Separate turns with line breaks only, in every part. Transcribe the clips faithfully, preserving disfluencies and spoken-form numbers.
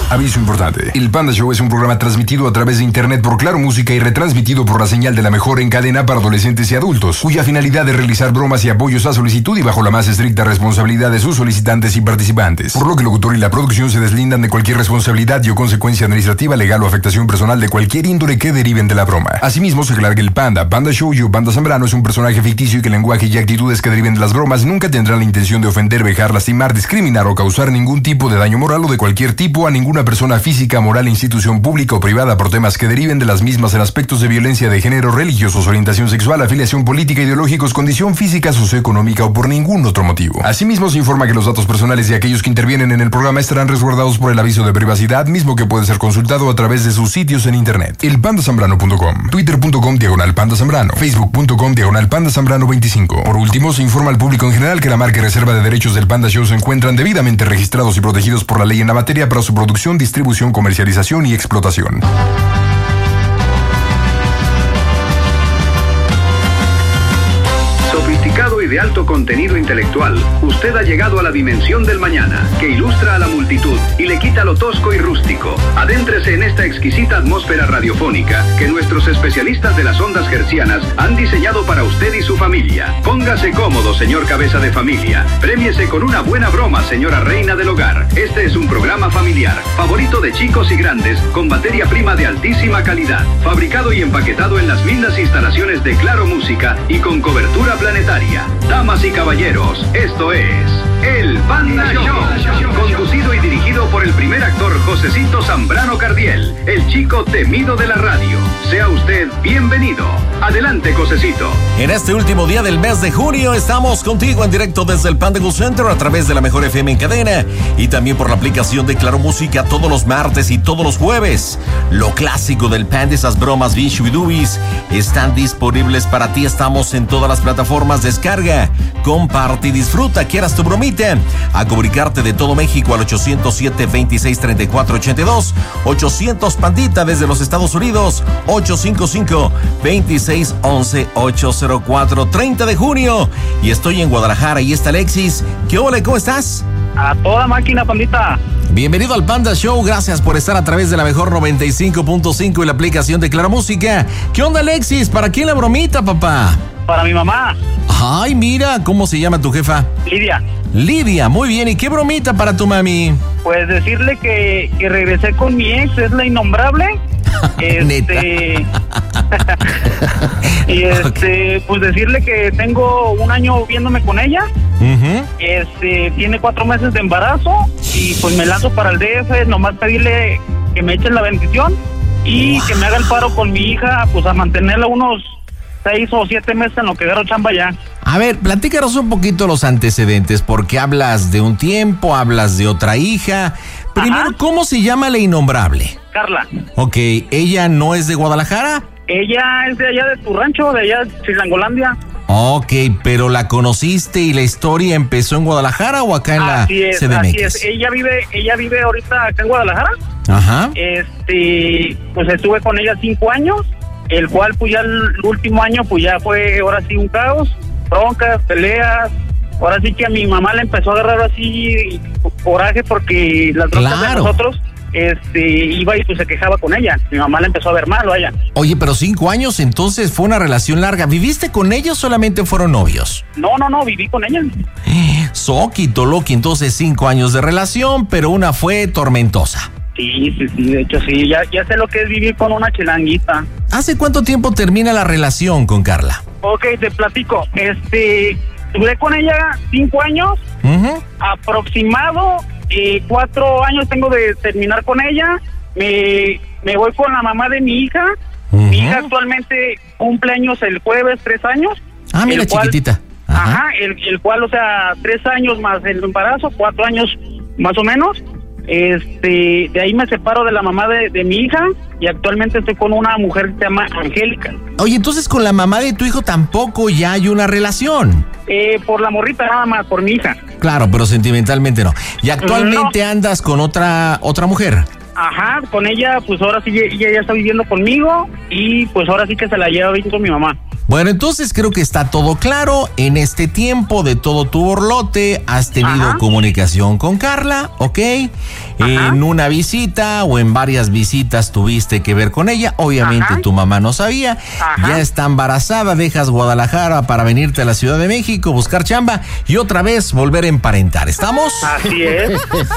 Aviso importante. El Panda Show es un programa transmitido a través de internet por Claro Música y retransmitido por la señal de la mejor en cadena para adolescentes y adultos, cuya finalidad es realizar bromas y apoyos a solicitud y bajo la más estricta responsabilidad de sus solicitantes y participantes. Por lo que el locutor y la producción se deslindan de cualquier responsabilidad y o consecuencia administrativa, legal o afectación personal de cualquier índole que deriven de la broma. Asimismo, se aclara que el Panda, Panda Show y o Panda Zambrano es un personaje ficticio y que el lenguaje y actitudes que deriven de las bromas nunca tendrán la intención de ofender, vejar, lastimar, discriminar o causar ningún tipo de daño moral o de cualquier tipo a ninguna persona física, moral, institución pública o privada por temas que deriven de las mismas en aspectos de violencia de género, religiosos, orientación sexual, afiliación política, ideológicos, condición física, socioeconómica o por ningún otro motivo. Asimismo, se informa que los datos personales de aquellos que intervienen en el programa estarán resguardados por el aviso de privacidad, mismo que puede ser consultado a través de sus sitios en internet. el panda zambrano punto com, twitter punto com diagonal panda zambrano, facebook punto com diagonal panda zambrano veinticinco. Por último, se informa al público en general que la marca y reserva de derechos del Panda Show se encuentran debidamente registrados y protegidos por la ley en la materia para su producción, distribución, comercialización y explotación.
Sofisticado y de alto contenido intelectual, usted ha llegado a la dimensión del mañana, que ilustra a la multitud y le quita lo tosco y rústico. Adéntrese en esta exquisita atmósfera radiofónica que nuestros especialistas de las ondas hertzianas han diseñado para usted y su familia. Póngase cómodo, señor cabeza de familia. Prémiese con una buena broma, señora reina del hogar. Este es un programa familiar, favorito de chicos y grandes, con materia prima de altísima calidad, fabricado y empaquetado en las lindas instalaciones de Claro Música y con cobertura planetaria. Damas y caballeros, esto es El Panda Show, conducido y dirigido por el primer actor Josecito Zambrano Cardiel, el chico temido de la radio. Sea usted bienvenido. Adelante, Josecito.
En este último día del mes de junio estamos contigo en directo desde el Panda Go Center a través de la mejor F M en cadena y también por la aplicación de Claro Música todos los martes y todos los jueves. Lo clásico del Panda, esas bromas bien shubidubis, están disponibles para ti. Estamos en todas las plataformas. Descarga, comparte y disfruta. Quieras tu bromita, a comunicarte de todo México al ochocientos siete, veintiséis, treinta y cuatro ochenta y dos, ochocientos Pandita desde los Estados Unidos, ocho cinco cinco, veintiséis, once, ochocientos cuatro, treinta de junio. Y estoy en Guadalajara y está Alexis. ¿Qué ole? ¿Cómo estás?
A toda máquina, Pandita.
Bienvenido al Panda Show, gracias por estar a través de la mejor noventa y cinco punto cinco y la aplicación de Claro Música. ¿Qué onda, Alexis? ¿Para quién la bromita, papá?
Para mi mamá.
Ay, mira, ¿cómo se llama tu jefa?
Lidia.
Lidia, muy bien. ¿Y qué bromita para tu mami?
Pues decirle que, que regresé con mi ex, es la innombrable. este y este okay. Pues decirle que tengo un año viéndome con ella. Uh-huh. Este tiene cuatro meses de embarazo y pues me lanzo para el D F, nomás pedirle que me echen la bendición y wow. que me haga el paro con mi hija, pues a mantenerla unos seis o siete meses en lo que agarro chamba ya.
A ver, platícanos un poquito los antecedentes, porque hablas de un tiempo, hablas de otra hija. Primero, ajá. ¿Cómo se llama la innombrable?
Carla.
Ok, ¿ella no es de Guadalajara?
Ella es de allá de tu rancho, de allá de Chilangolandia.
Ok, pero ¿la conociste y la historia empezó en Guadalajara o acá en
así
la
es,
C D M X?
Así es, ella vive, ella vive ahorita acá en Guadalajara.
Ajá.
Este, pues estuve con ella cinco años, el cual pues ya el último año pues ya fue ahora sí un caos, broncas, peleas. Ahora sí que a mi mamá le empezó a agarrar así coraje porque las broncas claro. de nosotros, este, iba y pues se quejaba con ella. Mi mamá le empezó a ver mal a ella.
Oye, pero cinco años, entonces fue una relación larga. ¿Viviste con ella o solamente fueron novios?
No, no, no, viví con ella.
Soquito, Loki, entonces cinco años de relación, pero una fue tormentosa.
Sí, sí, sí, de hecho sí, ya, ya sé lo que es vivir con una chilanguita.
¿Hace cuánto tiempo termina la relación con Carla?
Ok, te platico, este... Duré con ella cinco años, uh-huh. aproximado, eh, cuatro años tengo de terminar con ella. Me, me voy con la mamá de mi hija. Uh-huh. Mi hija actualmente cumple años el jueves, tres años.
Ah, mira, cual, chiquitita.
Ajá, ajá el, el cual, o sea, tres años más el embarazo, cuatro años más o menos. Este, de ahí me separo de la mamá de, de mi hija y actualmente estoy con una mujer que se llama Angélica.
Oye, entonces con la mamá de tu hijo tampoco ya hay una relación.
Eh, por la morrita nada más, por mi hija.
Claro, pero sentimentalmente no. ¿Y actualmente no. andas con otra otra mujer?
Ajá, con ella, pues ahora sí, ella ya está viviendo conmigo y pues ahora sí que se la lleva bien con mi mamá.
Bueno, entonces creo que está todo claro. En este tiempo de todo tu borlote has tenido Ajá. comunicación con Carla, ¿ok? Ajá. En una visita o en varias visitas tuviste que ver con ella. Obviamente Ajá. tu mamá no sabía. Ajá. Ya está embarazada, dejas Guadalajara para venirte a la Ciudad de México, buscar chamba y otra vez volver a emparentar. ¿Estamos?
Así es.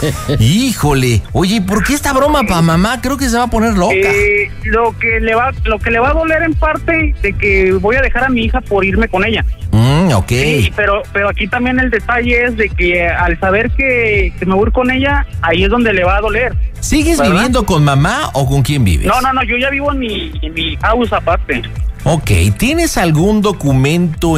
Híjole. Oye, ¿por qué esta broma para mamá? Creo que se va a poner loca.
Eh, lo que le va, lo que le va a doler en parte de que voy a dejar a mi hija por irme con ella.
Mm, ok.
Sí, pero, pero aquí también el detalle es de que al saber que, que me voy con ella, ahí es donde le va a doler.
¿Sigues ¿verdad? viviendo con mamá o con quién vives?
No, no, no, yo ya vivo en mi, en mi house aparte.
Ok, ¿tienes algún documento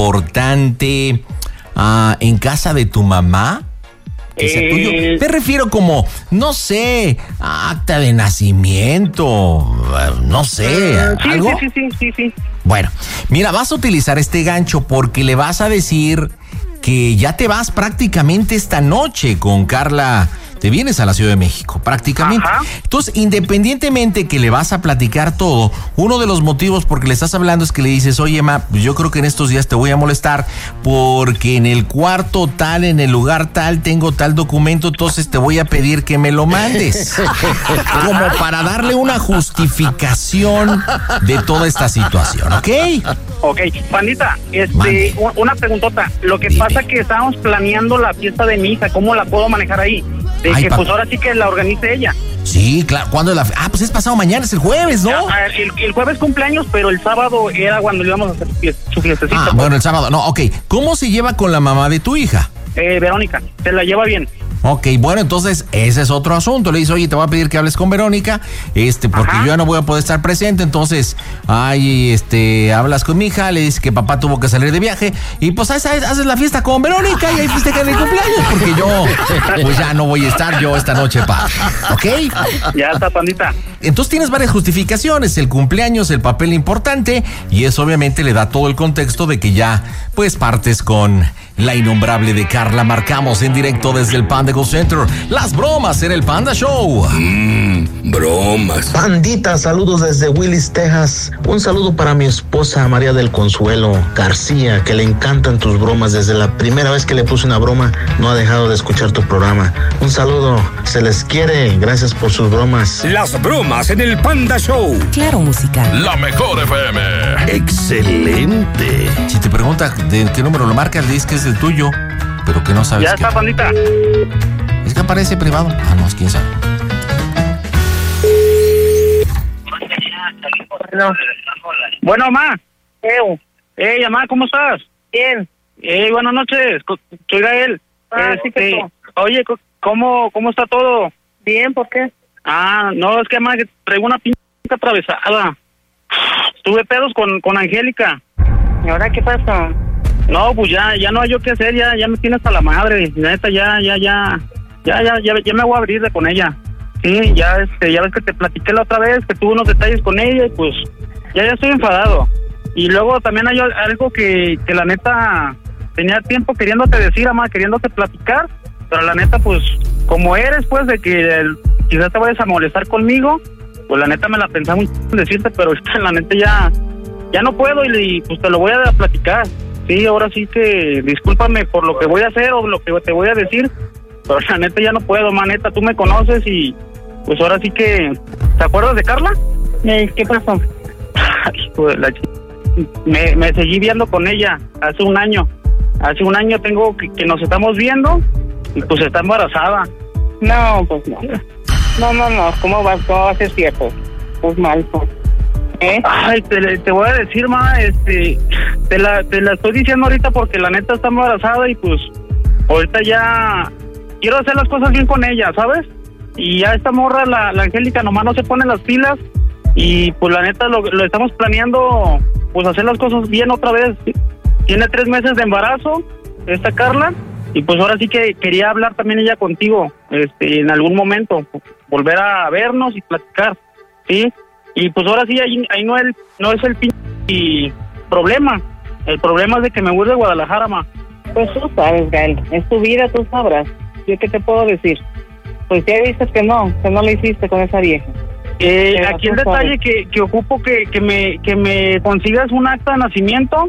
importante uh, en casa de tu mamá? Que sea tuyo. Eh, Me refiero como, no sé, acta de nacimiento, no sé,
uh, sí,
¿algo?
Sí, sí, sí, sí, sí.
Bueno, mira, vas a utilizar este gancho porque le vas a decir que ya te vas prácticamente esta noche con Carla. Te vienes a la Ciudad de México, prácticamente. Ajá. Entonces, independientemente que le vas a platicar todo, uno de los motivos por que le estás hablando es que le dices, oye, ma, yo creo que en estos días te voy a molestar porque en el cuarto tal, en el lugar tal, tengo tal documento, entonces te voy a pedir que me lo mandes. Como para darle una justificación de toda esta situación, ¿ok?
Ok, Pandita, este, una preguntota. Lo que Dime. pasa es que estábamos planeando la fiesta de mi hija, ¿cómo la puedo manejar ahí? De Ay, que pa- pues ahora sí que la organice ella.
Sí, claro. ¿Cuándo es la fe- Ah, pues es pasado mañana, es el jueves, ¿no?
Ya, el, el jueves cumpleaños, pero el sábado era cuando le íbamos a hacer su, fiest- su fiestecita.
Ah, pues. Bueno, el sábado. No, ok. ¿Cómo se lleva con la mamá de tu hija?
Eh, Verónica, se la lleva bien.
Ok, bueno, entonces ese es otro asunto. Le dice, oye, te voy a pedir que hables con Verónica, este, porque Ajá. yo ya no voy a poder estar presente, entonces, ay, este, hablas con mi hija, le dices que papá tuvo que salir de viaje, y pues haces, haces la fiesta con Verónica y ahí festejan el cumpleaños, porque yo, pues ya no voy a estar yo esta noche, pa, ¿ok?
Ya está, Pandita.
Entonces tienes varias justificaciones, el cumpleaños, el papel importante, y eso obviamente le da todo el contexto de que ya, pues, partes con la innombrable de Carla. Marcamos en directo desde el Panda Go Center. Las bromas en el Panda Show.
Mmm, bromas.
Pandita, saludos desde Willis, Texas. Un saludo para mi esposa María del Consuelo García, que le encantan tus bromas. Desde la primera vez que le puse una broma, no ha dejado de escuchar tu programa. Un saludo, se les quiere. Gracias por sus bromas.
Las bromas en el Panda Show.
Claro, música.
La mejor F M. Excelente.
Si te pregunta de qué número lo marcas, le dices que es el tuyo, pero que no sabes.
Ya
qué.
está, Pandita.
Es que aparece privado. Ah, no, quién sabe.
Bueno, bueno, ma. Eh, hey, mamá, ¿cómo estás?
Bien.
Eh, buenas noches. Soy Gael.
Ah,
este,
sí que
oye, ¿cómo, ¿cómo está todo?
Bien, ¿por qué?
Ah, no, es que mamá, traigo una pinche atravesada. Tuve pedos con, con Angélica.
¿Y ahora qué pasó?
No, pues ya, ya no hay yo qué hacer, ya, ya me tiene hasta la madre. La neta, ya, ya, ya, ya, ya, ya, ya me voy a abrir de con ella. Sí, ya, este, ya ves que te platiqué la otra vez, que tuve unos detalles con ella y pues, ya, ya estoy enfadado. Y luego también hay algo que, que la neta, tenía tiempo queriéndote decir, mamá, queriéndote platicar, pero la neta, pues, como eres, pues, de que el, quizás te vayas a molestar conmigo, pues la neta me la pensaba mucho en decirte, pero la neta ya, ya no puedo y, y pues te lo voy a platicar. Sí, ahora sí que discúlpame por lo que voy a hacer o lo que te voy a decir, pero la neta ya no puedo, maneta, tú me conoces y pues ahora sí que... ¿Te acuerdas de Carla?
Eh, ¿Qué pasó?
Ay, pues la ch... me, me seguí viendo con ella hace un año. Hace un año tengo que, que nos estamos viendo y pues está embarazada.
No, pues no. No, no, no, ¿cómo vas? ¿Cómo va a ser cierto? Pues mal, pues. ¿Eh?
Ay, te, te voy a decir, ma, este, te la, te la estoy diciendo ahorita porque la neta está embarazada y pues ahorita ya quiero hacer las cosas bien con ella, ¿sabes? Y ya esta morra, la, la Angélica, nomás no se pone las pilas y pues la neta lo, lo estamos planeando, pues hacer las cosas bien otra vez. Tiene tres meses de embarazo, esta Carla, y pues ahora sí que quería hablar también ella contigo, este, en algún momento, volver a vernos y platicar, ¿sí? Y pues ahora sí, ahí, ahí no, el, no es el pinche problema. El problema es de que me voy de Guadalajara, ma.
Pues tú sabes, Gael, es tu vida, tú sabrás. ¿Yo qué te puedo decir? Pues ya dices que no, que no lo hiciste con esa vieja.
Eh, aquí el detalle que, que ocupo que, que me que me consigas un acta de nacimiento,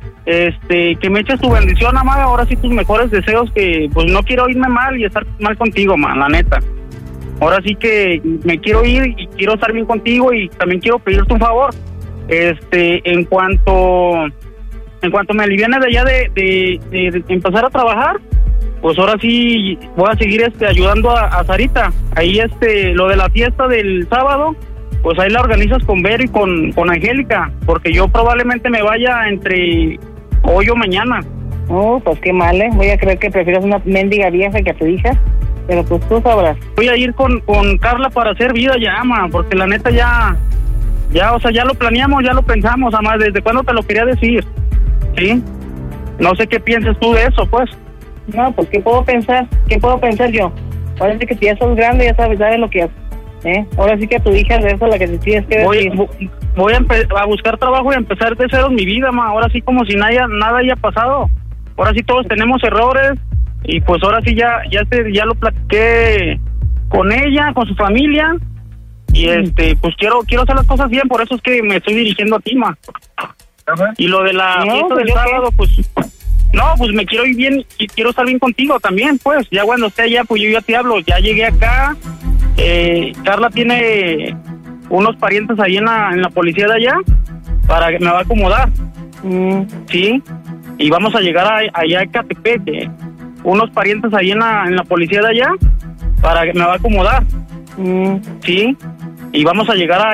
este, que me eches tu bendición, amada, ahora sí tus mejores deseos, que pues no quiero irme mal y estar mal contigo, ma, la neta. ahora sí que me quiero ir y quiero estar bien contigo y también quiero pedirte un favor. Este, en cuanto, en cuanto me aliviane de allá de, de, de, de empezar a trabajar, pues ahora sí voy a seguir este ayudando a, a Sarita. Ahí este, lo de la fiesta del sábado, pues ahí la organizas con Vero y con, con Angélica, porque yo probablemente me vaya entre hoy o mañana.
Oh, pues qué mal, ¿eh? Voy a creer que prefieres una mendiga vieja que a tu hija, pero pues tú sabrás.
Voy a ir con, con Carla para hacer vida ya, ama, porque la neta ya, ya, o sea, ya lo planeamos, ya lo pensamos, ama, ¿desde cuándo te lo quería decir? ¿Sí? No sé qué piensas tú de eso, pues.
No, pues ¿qué puedo pensar? ¿Qué puedo pensar yo? Parece que ya sos grande, ya sabes, sabes lo que haces, ¿eh? Ahora sí que a tu hija es eso la que te tienes que
voy,
decir.
Voy a, a buscar trabajo y a empezar de cero en mi vida, ma. Ahora sí como si nada, nada haya pasado. Ahora sí todos tenemos errores y pues ahora sí ya ya te, ya lo platiqué con ella, con su familia y este pues quiero quiero hacer las cosas bien, por eso es que me estoy dirigiendo a ti, ma. Y lo de la
No,
fiesta
pues
del
yo
sábado,
qué.
pues no, pues me quiero ir bien y quiero estar bien contigo también, pues. Ya cuando esté allá, pues yo ya te hablo. Ya llegué acá. Eh, Carla tiene unos parientes ahí en la, en la policía de allá para que me va a acomodar.
Mm.
Sí. Y vamos a llegar a, allá a Ecatepec. eh, Unos parientes ahí en la, en la policía de allá para que me va a acomodar.
Mm.
Sí. Y vamos a llegar a